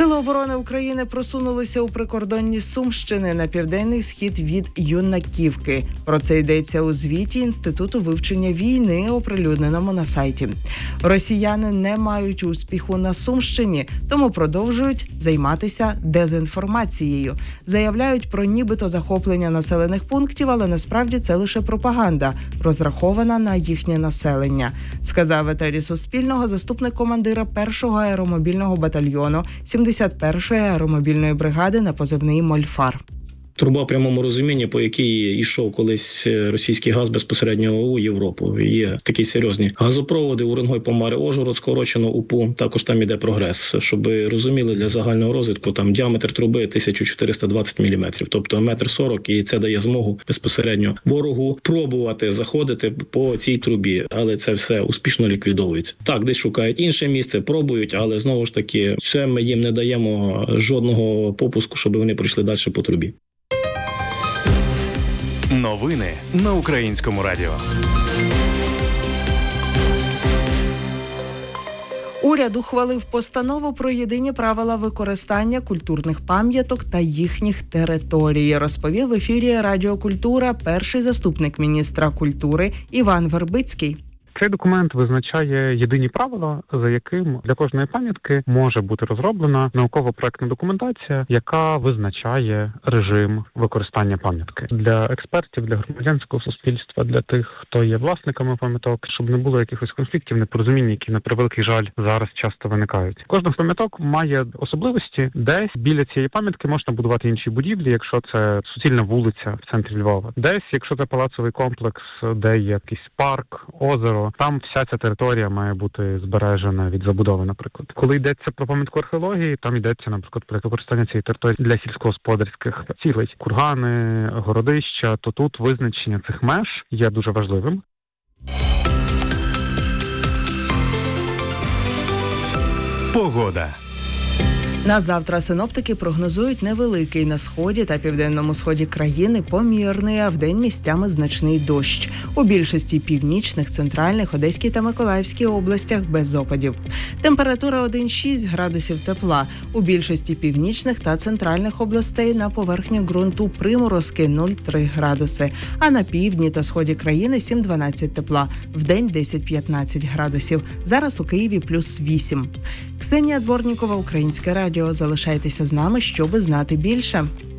Сили оборони України просунулися у прикордонні Сумщини на південний схід від Юнаківки. Про це йдеться у звіті Інституту вивчення війни, оприлюдненому на сайті. Росіяни не мають успіху на Сумщині, тому продовжують займатися дезінформацією. Заявляють про нібито захоплення населених пунктів, але насправді це лише пропаганда, розрахована на їхнє населення, сказав в етері Суспільного заступник командира 1-го аеромобільного батальйону 71-ї аеромобільної бригади на позивний «Мольфар». Труба в прямому розумінні, по якій йшов колись російський газ безпосередньо у Європу. Є такі серйозні газопроводи Уренгой, Помари, Ужгород, скорочено УПУ. Також там іде прогрес. Щоб розуміли, для загального розвитку, там діаметр труби 1420 мм, тобто 1,40 м, і це дає змогу безпосередньо ворогу пробувати заходити по цій трубі, але це все успішно ліквідовується. Так, десь шукають інше місце, пробують, але знову ж таки, це ми їм не даємо жодного попуску, щоб вони пройшли далі по трубі. Новини на Українському радіо. Уряд ухвалив постанову про єдині правила використання культурних пам'яток та їхніх територій, розповів в ефірі Радіо Культура перший заступник міністра культури Іван Вербицький. Цей документ визначає єдині правила, за яким для кожної пам'ятки може бути розроблена науково-проектна документація, яка визначає режим використання пам'ятки. Для експертів, для громадянського суспільства, для тих, хто є власниками пам'яток, щоб не було якихось конфліктів, непорозумінь, які, на превеликий жаль, зараз часто виникають. Кожна з пам'яток має особливості. Десь біля цієї пам'ятки можна будувати інші будівлі, якщо це суцільна вулиця в центрі Львова. Десь, якщо це палацовий комплекс, де є якийсь парк, озеро, там вся ця територія має бути збережена від забудови, наприклад. Коли йдеться про пам'ятку археології, там йдеться, наприклад, про використання цієї території для сільськогосподарських цілей. Кургани, городища, то тут визначення цих меж є дуже важливим. Погода. На завтра синоптики прогнозують невеликий на сході та південному сході країни помірний, а вдень місцями значний дощ. У більшості північних, центральних, Одеській та Миколаївській областях без опадів. Температура 1,6 градусів тепла. У більшості північних та центральних областей на поверхні ґрунту приморозки 0,3 градуси. А на півдні та сході країни 7-12 тепла. Вдень 10-15 градусів. Зараз у Києві плюс 8. Ксенія Дворнікова, Українське радіо. Залишайтеся з нами, щоби знати більше.